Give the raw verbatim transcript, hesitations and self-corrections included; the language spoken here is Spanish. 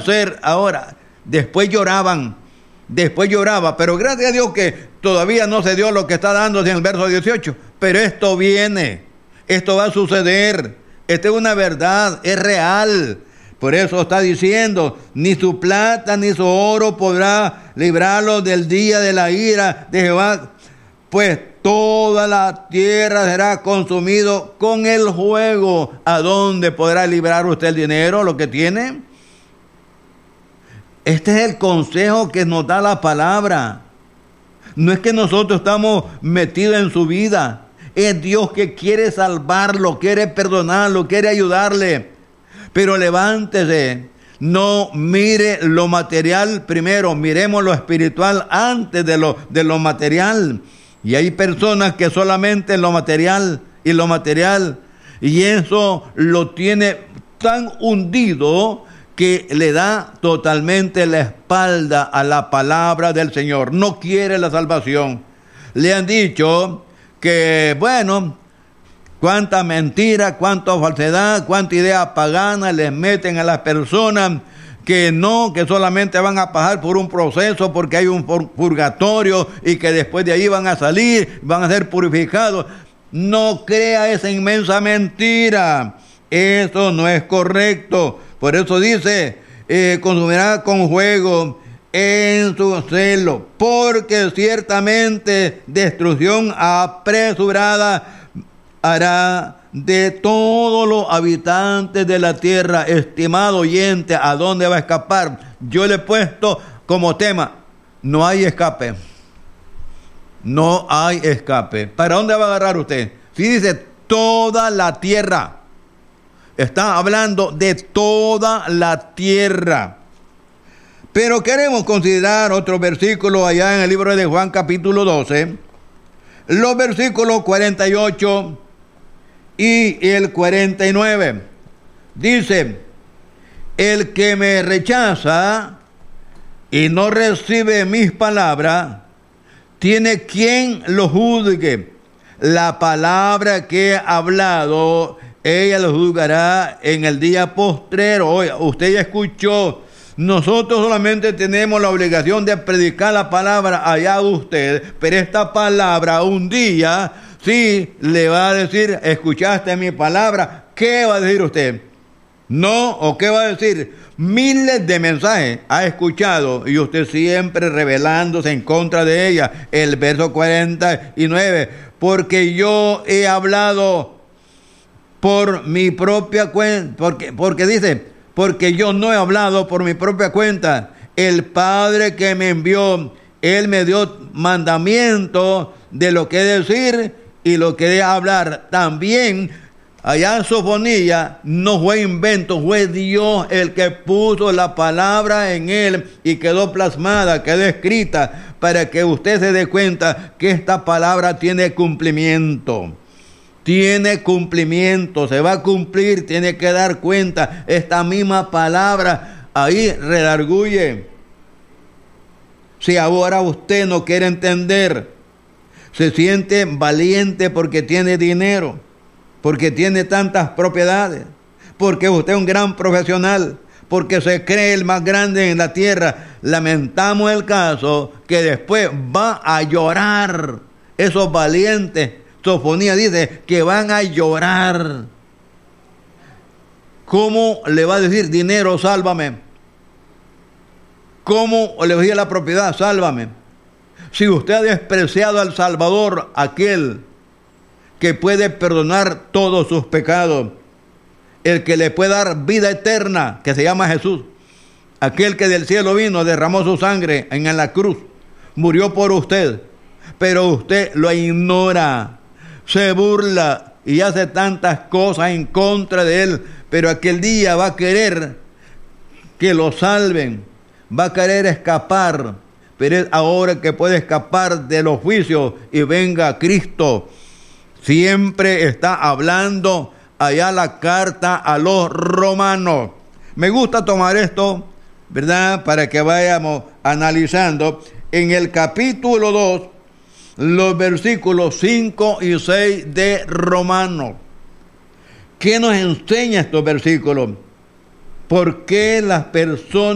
hacer ahora. Después lloraban, después lloraba, pero gracias a Dios que todavía no se dio lo que está dándose en el verso dieciocho. Pero esto viene, esto va a suceder, esta es una verdad, es real. Por eso está diciendo, ni su plata ni su oro podrá librarlo del día de la ira de Jehová, pues toda la tierra será consumido con el fuego. ¿A dónde podrá librar usted el dinero, lo que tiene? Este es el consejo que nos da la palabra. No es que nosotros estamos metidos en su vida, es Dios que quiere salvarlo, quiere perdonarlo, quiere ayudarle. Pero levántese, no mire lo material primero, miremos lo espiritual antes de lo, de lo material. Y hay personas que solamente lo material y lo material, y eso lo tiene tan hundido que le da totalmente la espalda a la palabra del Señor. No quiere la salvación. Le han dicho que, bueno, cuánta mentira, cuánta falsedad, cuánta idea pagana les meten a las personas, que no, que solamente van a pasar por un proceso porque hay un purgatorio y que después de ahí van a salir, van a ser purificados. No crea esa inmensa mentira. Eso no es correcto. Por eso dice, eh, consumirá con fuego en su celo, porque ciertamente destrucción apresurada hará de todos los habitantes de la tierra. Estimado oyente, ¿a dónde va a escapar? Yo le he puesto como tema, no hay escape. No hay escape. ¿Para dónde va a agarrar usted? Si dice toda la tierra, está hablando de toda la tierra. Pero queremos considerar otro versículo allá en el libro de Juan capítulo doce, los versículos cuarenta y ocho y el cuarenta y nueve. Dice, el que me rechaza y no recibe mis palabras, tiene quien lo juzgue. La palabra que he hablado, ella lo juzgará en el día postrero. Oiga, usted ya escuchó. Nosotros solamente tenemos la obligación de predicar la palabra allá de usted, pero esta palabra un día sí le va a decir, escuchaste mi palabra. ¿Qué va a decir usted? No, ¿o qué va a decir? Miles de mensajes ha escuchado y usted siempre rebelándose en contra de ella. El verso cuarenta y nueve, porque yo he hablado por mi propia cuenta, porque, porque dice, porque yo no he hablado por mi propia cuenta. El Padre que me envió, Él me dio mandamiento de lo que decir y lo que de hablar. También allá en Sofonía no fue invento, fue Dios el que puso la palabra en él y quedó plasmada, quedó escrita, para que usted se dé cuenta que esta palabra tiene cumplimiento. Tiene cumplimiento, se va a cumplir, tiene que dar cuenta. Esta misma palabra ahí redarguye. Si ahora usted no quiere entender, se siente valiente porque tiene dinero, porque tiene tantas propiedades, porque usted es un gran profesional, porque se cree el más grande en la tierra, lamentamos el caso que después va a llorar. Esos valientes, Sofonía dice que van a llorar. ¿Cómo le va a decir dinero, sálvame? ¿Cómo le va a decir la propiedad, sálvame? Si usted ha despreciado al Salvador, aquel que puede perdonar todos sus pecados, el que le puede dar vida eterna, que se llama Jesús, aquel que del cielo vino, derramó su sangre en la cruz, murió por usted, pero usted lo ignora, se burla y hace tantas cosas en contra de él, pero aquel día va a querer que lo salven, va a querer escapar, pero es ahora que puede escapar de los juicios y venga Cristo. Siempre está hablando allá la carta a los romanos. Me gusta tomar esto, ¿verdad? Para que vayamos analizando en el capítulo dos, los versículos cinco y seis de Romanos. ¿Qué nos enseña estos versículos? ¿Por qué las personas